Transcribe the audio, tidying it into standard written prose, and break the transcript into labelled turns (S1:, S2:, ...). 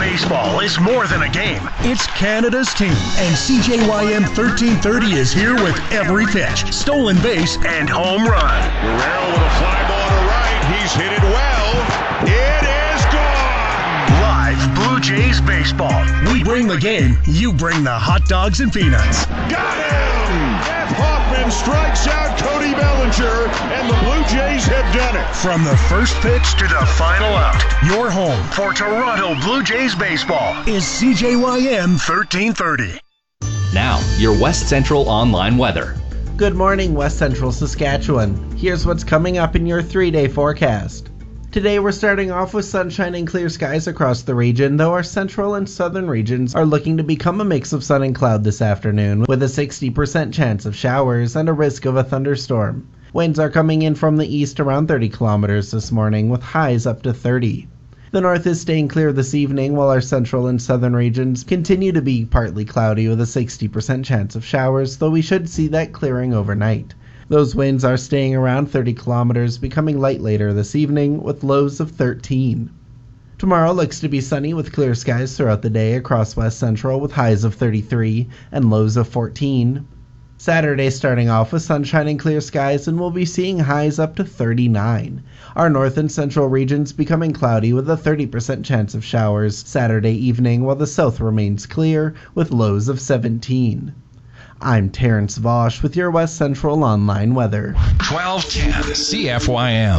S1: Baseball is more than a game. It's Canada's team, and CJYM 1330 is here with every pitch, stolen base, and home run.
S2: Guerrero with a fly ball to right. He's hit it well. It is gone.
S1: Live Blue Jays baseball. We bring the game. You bring the hot dogs and peanuts.
S2: Got him! Jeff Hoffman strikes out Cody Bellinger, and the Blue Jays have done it.
S1: From the first pitch to the final out, your home for Toronto Blue Jays baseball is CJYM 1330.
S3: Now, your West Central online weather.
S4: Good morning, West Central Saskatchewan. Here's what's coming up in your 3-day forecast. Today we're starting off with sunshine and clear skies across the region, though our central and southern regions are looking to become a mix of sun and cloud this afternoon, with a 60% chance of showers and a risk of a thunderstorm. Winds are coming in from the east around 30 kilometers this morning, with highs up to 30. The north is staying clear this evening, while our central and southern regions continue to be partly cloudy with a 60% chance of showers, though we should see that clearing overnight. Those winds are staying around 30 kilometers, becoming light later this evening with lows of 13. Tomorrow looks to be sunny with clear skies throughout the day across West Central with highs of 33 and lows of 14. Saturday starting off with sunshine and clear skies, and we'll be seeing highs up to 39. Our north and central regions becoming cloudy with a 30% chance of showers Saturday evening, while the south remains clear with lows of 17. I'm Terrence Vosch with your West Central online weather.
S5: 1210 CFYM.